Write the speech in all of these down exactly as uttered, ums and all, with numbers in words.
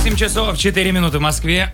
восемь часов четыре минуты в Москве.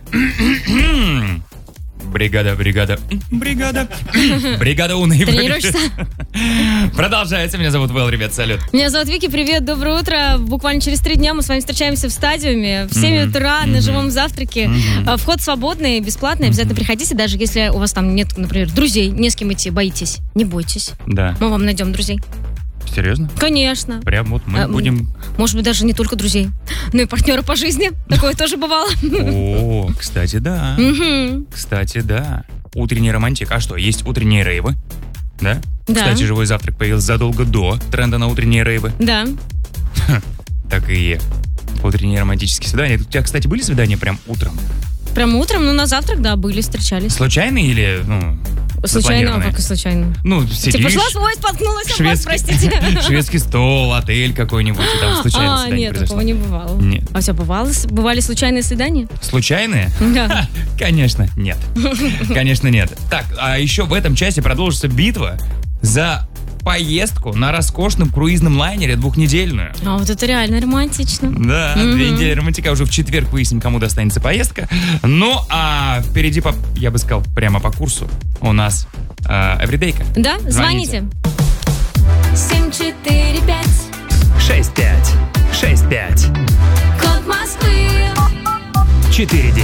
Бригада, бригада, бригада, бригада Уны. Тренируешься? Продолжается. Меня зовут Вэл, ребят, салют. Меня зовут Вики, привет, доброе утро. Буквально через три дня мы с вами встречаемся в стадиуме в семь утра mm-hmm. на живом завтраке. Mm-hmm. Вход свободный, бесплатный. Обязательно mm-hmm. приходите, даже если у вас там нет, например, друзей, не с кем идти, боитесь. Не бойтесь. Да. Мы вам найдем друзей. Серьезно? Конечно. Прям вот мы а, будем... Может быть, даже не только друзей, но и партнеры по жизни. Такое тоже бывало. О, кстати, да. Кстати, да. Утренний романтик. А что, есть утренние рейвы? Да? Да. Кстати, живой завтрак появился задолго до тренда на утренние рейвы. Да. Так и утренние романтические свидания. У тебя, кстати, были свидания прям утром? Прям утром? Ну, на завтрак, да, были, встречались. Случайные или, ну... Случайно, а как и случайно? Ну, сидишь... Типа шла свой, споткнулась, шведский, вас, простите. Шведский стол, отель какой-нибудь, и там случайно а, свидание нет, произошло. такого не бывало. Нет. А все, бывало, бывали случайные свидания? Случайные? Да. Конечно, нет. Конечно, нет. Так, а еще в этом часе продолжится битва за поездку на роскошном круизном лайнере двухнедельную. А вот это реально романтично. Да, mm-hmm. две недели романтика. Уже в четверг выясним, кому достанется поездка. Ну, а впереди, по, я бы сказал, прямо по курсу у нас э, эвридейка. Да? Звоните. семь четыре пять шесть пять шесть пять Код Москвы четыре девять.